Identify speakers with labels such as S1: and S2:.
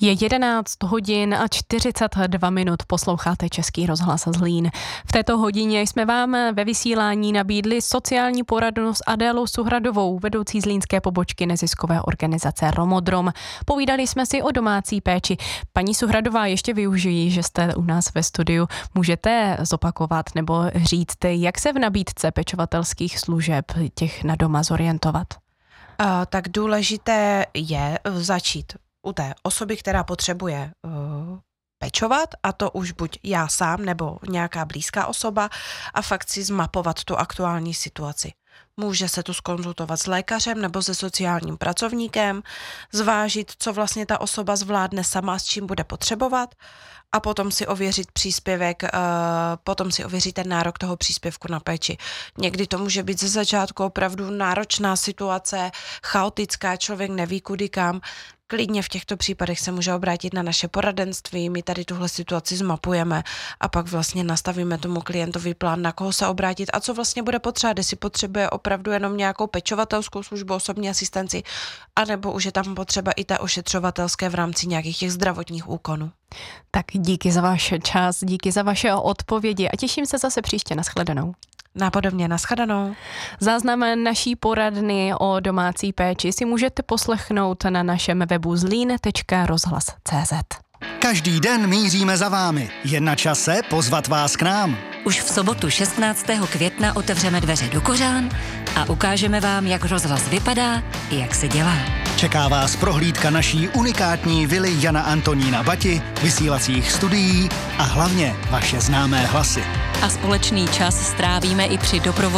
S1: Je 11 hodin a 42 minut, posloucháte Český rozhlas Zlín. V této hodině jsme vám ve vysílání nabídli sociální poradnu s Adélou Suhradovou, vedoucí zlínské pobočky neziskové organizace Romodrom. Povídali jsme si o domácí péči. Paní Suhradová, ještě využijí, že jste u nás ve studiu. Můžete zopakovat nebo říct, jak se v nabídce pečovatelských služeb těch na doma zorientovat?
S2: Tak důležité je začít u té osoby, která potřebuje pečovat, a to už buď já sám nebo nějaká blízká osoba, a fakt si zmapovat tu aktuální situaci. Může se tu zkonzultovat s lékařem nebo se sociálním pracovníkem, zvážit, co vlastně ta osoba zvládne sama, s čím bude potřebovat, a potom si ověřit příspěvek, potom si ověřit ten nárok toho příspěvku na péči. Někdy to může být ze začátku opravdu náročná situace, chaotická, člověk neví kudy kam. Klidně v těchto případech se může obrátit na naše poradenství, my tady tuhle situaci zmapujeme a pak vlastně nastavíme tomu klientovi plán, na koho se obrátit a co vlastně bude potřebovat, jestli potřebuje opravdu jenom nějakou pečovatelskou službu, osobní asistenci, anebo už je tam potřeba i ta ošetřovatelské v rámci nějakých těch zdravotních úkonů.
S1: Tak díky za váš čas, díky za vaše odpovědi a těším se zase příště. Nashledanou.
S2: Nápodobně, nashledanou.
S1: Záznam naší poradny o domácí péči si můžete poslechnout na našem webu zlin.rozhlas.cz.
S3: Každý den míříme za vámi. Je na čase pozvat vás k nám.
S4: Už v sobotu 16. května otevřeme dveře do Kořán a ukážeme vám, jak rozhlas vypadá i jak se dělá.
S3: Čeká vás prohlídka naší unikátní vily Jana Antonína Bati, vysílacích studií a hlavně vaše známé hlasy.
S4: A společný čas strávíme i při doprovodu